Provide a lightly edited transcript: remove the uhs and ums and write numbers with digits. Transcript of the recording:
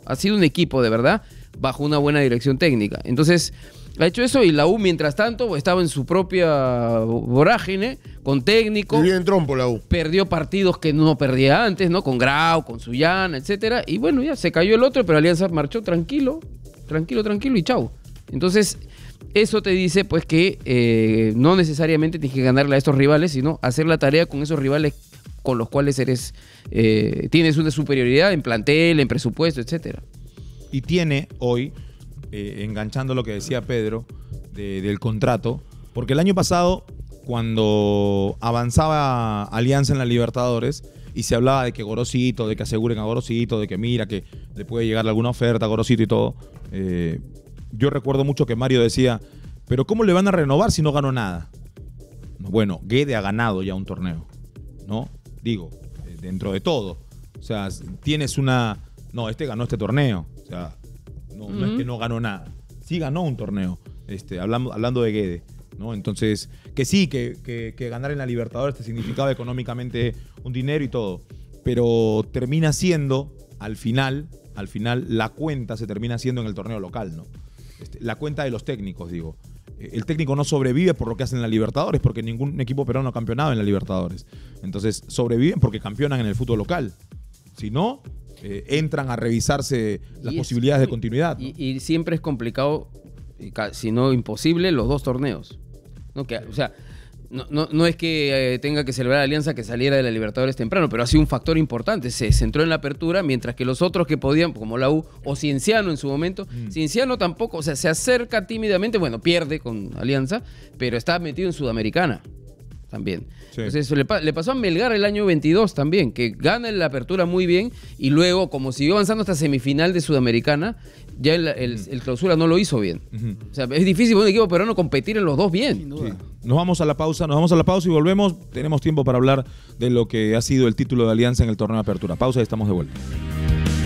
ha sido un equipo de verdad bajo una buena dirección técnica. Entonces, ha hecho eso y la U, mientras tanto, estaba en su propia vorágine, con técnico. Vivía en trompo la U. Perdió partidos que no perdía antes, ¿no? Con Grau, con Suyana, etcétera. Y bueno, ya se cayó el otro, pero Alianza marchó tranquilo y chau. Entonces, eso te dice pues que no necesariamente tienes que ganarle a estos rivales, sino hacer la tarea con esos rivales con los cuales tienes una superioridad en plantel, en presupuesto, etcétera. Y tiene hoy, enganchando lo que decía Pedro del contrato, porque el año pasado, cuando avanzaba Alianza en la Libertadores y se hablaba de que Gorosito, de que aseguren a Gorosito, de que mira, que le puede llegar alguna oferta a Gorosito y todo, yo recuerdo mucho que Mario decía, pero ¿cómo le van a renovar si no ganó nada? Bueno, Guede ha ganado ya un torneo, ¿no? Digo, dentro de todo. O sea, tienes una... No, ganó este torneo. O sea, no es que no ganó nada. Sí ganó un torneo, hablando de Guede, ¿no? Entonces, que sí, que ganar en la Libertadores te significaba económicamente un dinero y todo. Pero termina siendo, al final, la cuenta se termina siendo en el torneo local, ¿no? La cuenta de los técnicos, digo. El técnico no sobrevive por lo que hacen en la Libertadores, porque ningún equipo peruano ha campeonado en la Libertadores. Entonces, sobreviven porque campeonan en el fútbol local. Si no, entran a revisarse las posibilidades de continuidad, ¿no? Y siempre es complicado, si no imposible, los dos torneos, ¿no? O sea, no es que tenga que celebrar Alianza que saliera de la Libertadores temprano, pero ha sido un factor importante. Se centró en la apertura, mientras que los otros que podían, como la U o Cienciano en su momento, Cienciano tampoco, o sea, se acerca tímidamente, bueno, pierde con Alianza, pero está metido en Sudamericana también. Sí. Entonces le pasó a Melgar el año 22 también, que gana en la apertura muy bien y luego, como siguió avanzando hasta semifinal de Sudamericana, ya el clausura no lo hizo bien. O sea, es difícil para un equipo peruano competir en los dos bien. Sin duda. Sí. Nos vamos a la pausa y volvemos. Tenemos tiempo para hablar de lo que ha sido el título de Alianza en el torneo de apertura. Pausa y estamos de vuelta.